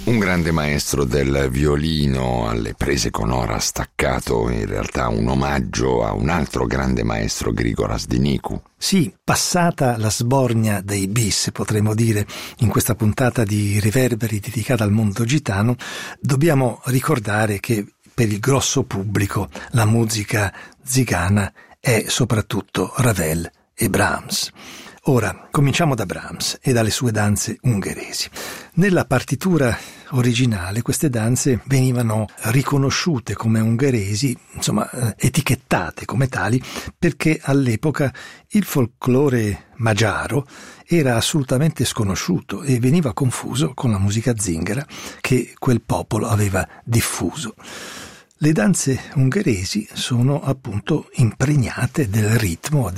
Un grande maestro del violino alle prese con ora staccato, in realtà un omaggio a un altro grande maestro, Grigoras Dinicu. Sì, passata la sbornia dei bis, potremmo dire, in questa puntata di Riverberi dedicata al mondo gitano, dobbiamo ricordare che per il grosso pubblico la musica zigana è soprattutto Ravel e Brahms. Ora, cominciamo da Brahms e dalle sue danze ungheresi. Nella partitura originale queste danze venivano riconosciute come ungheresi, insomma etichettate come tali, perché all'epoca il folklore magiaro era assolutamente sconosciuto e veniva confuso con la musica zingara che quel popolo aveva diffuso. Le danze ungheresi sono appunto impregnate del ritmo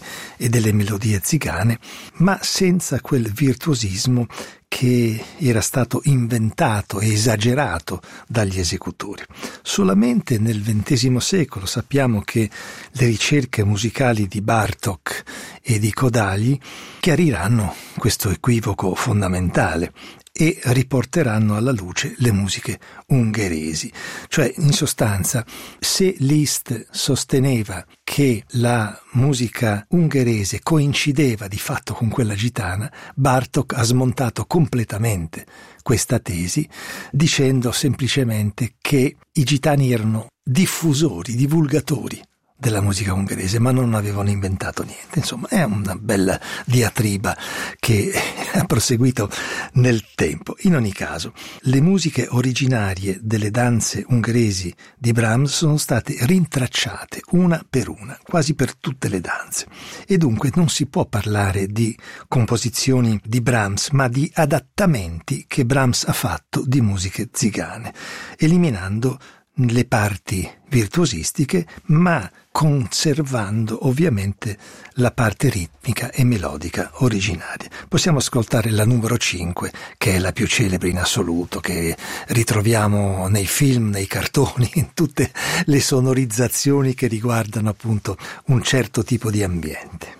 e delle melodie zigane, ma senza quel virtuosismo che era stato inventato e esagerato dagli esecutori. Solamente nel XX secolo sappiamo che le ricerche musicali di Bartók e di Kodály chiariranno questo equivoco fondamentale e riporteranno alla luce le musiche ungheresi. Cioè, in sostanza, se Liszt sosteneva che la musica ungherese coincideva di fatto con quella gitana, Bartók ha smontato completamente questa tesi, dicendo semplicemente che i gitani erano diffusori, divulgatori della musica ungherese, ma non avevano inventato niente. Insomma, è una bella diatriba che ha proseguito nel tempo. In ogni caso, le musiche originarie delle danze ungheresi di Brahms sono state rintracciate una per una, quasi per tutte le danze. E dunque non si può parlare di composizioni di Brahms, ma di adattamenti che Brahms ha fatto di musiche zigane, eliminando le parti virtuosistiche, ma conservando ovviamente la parte ritmica e melodica originaria. Possiamo ascoltare la numero 5, che è la più celebre in assoluto, che ritroviamo nei film, nei cartoni, in tutte le sonorizzazioni che riguardano appunto un certo tipo di ambiente.